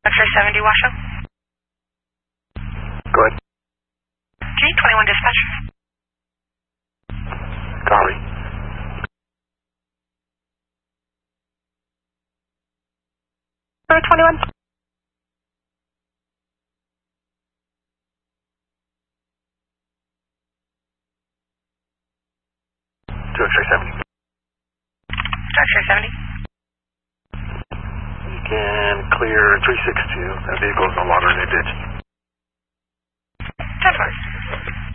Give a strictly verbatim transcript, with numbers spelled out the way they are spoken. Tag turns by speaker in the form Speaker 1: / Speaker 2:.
Speaker 1: X-ray seventy, Washoe.
Speaker 2: Go ahead.
Speaker 1: G twenty-one dispatch.
Speaker 2: Copy.
Speaker 1: twenty-one.
Speaker 2: To X-ray seventy.
Speaker 1: X-ray seventy.
Speaker 2: You can clear three six two. That vehicle is no longer in a ditch.
Speaker 1: ten four.